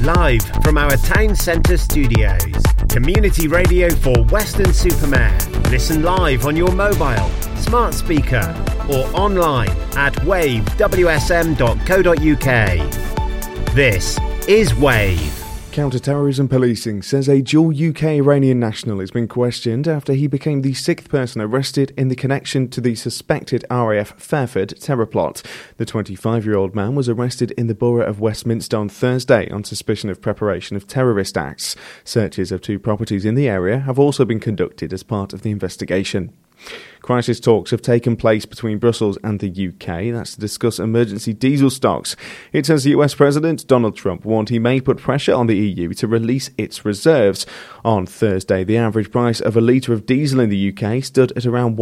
Live from our town centre studios. Community radio for Weston-super-Mare. Listen live on your mobile, smart speaker or online at wavewsm.co.uk. This is Wave. Counter-terrorism policing says a dual UK-Iranian national has been questioned after he became the sixth person arrested in the connection to the suspected RAF Fairford terror plot. The 25-year-old man was arrested in the borough of Westminster on Thursday on suspicion of preparation of terrorist acts. Searches of two properties in the area have also been conducted as part of the investigation. Crisis talks have taken place between Brussels and the UK. That's to discuss emergency diesel stocks. It says US President Donald Trump warned he may put pressure on the EU to release its reserves. On Thursday, the average price of a litre of diesel in the UK stood at around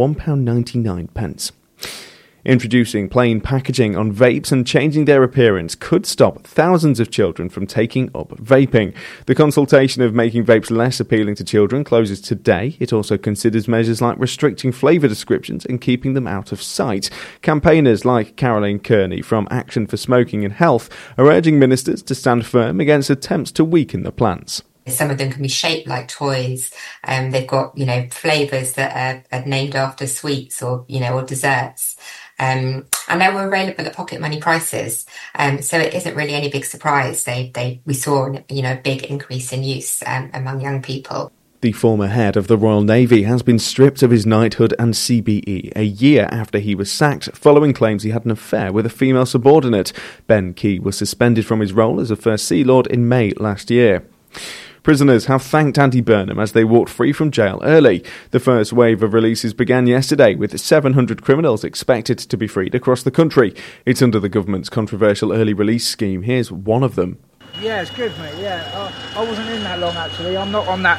£1.99. Introducing plain packaging on vapes and changing their appearance could stop thousands of children from taking up vaping. The consultation of making vapes less appealing to children closes today. It also considers measures like restricting flavour descriptions and keeping them out of sight. Campaigners like Caroline Kearney from Action for Smoking and Health are urging ministers to stand firm against attempts to weaken the plans. Some of them can be shaped like toys. They've got, flavours that are named after sweets or desserts. And they were available at pocket money prices. So it isn't really any big surprise. We saw, a big increase in use among young people. The former head of the Royal Navy has been stripped of his knighthood and CBE a year after he was sacked, following claims he had an affair with a female subordinate. Ben Key was suspended from his role as a First Sea Lord in May last year. Prisoners have thanked Andy Burnham as they walked free from jail early. The first wave of releases began yesterday, with 700 criminals expected to be freed across the country. It's under the government's controversial early release scheme. Here's one of them. Yeah, it's good, mate. Yeah, I wasn't in that long actually. I'm not on the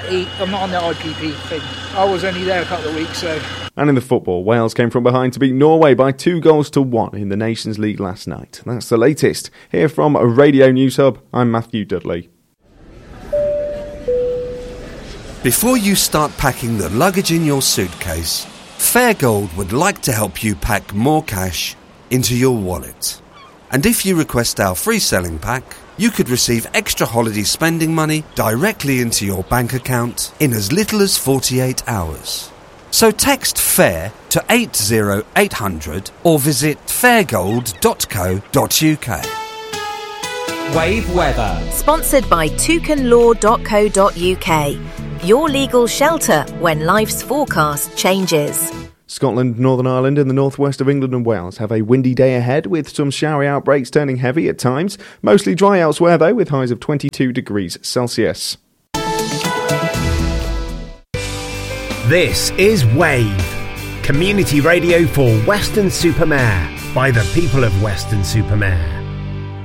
IPP thing. I was only there a couple of weeks, so. And in the football, Wales came from behind to beat Norway by 2-1 in the Nations League last night. That's the latest. Here from Radio News Hub, I'm Matthew Dudley. Before you start packing the luggage in your suitcase, Fairgold would like to help you pack more cash into your wallet. And if you request our free selling pack, you could receive extra holiday spending money directly into your bank account in as little as 48 hours. So text FAIR to 80800 or visit fairgold.co.uk. Wave weather. Sponsored by toucanlaw.co.uk. Your legal shelter when life's forecast changes. Scotland, Northern Ireland and the northwest of England and Wales have a windy day ahead with some showery outbreaks turning heavy at times. Mostly dry elsewhere though, with highs of 22 degrees Celsius. This is Wave. Community radio for Weston-super-Mare by the people of Weston-super-Mare.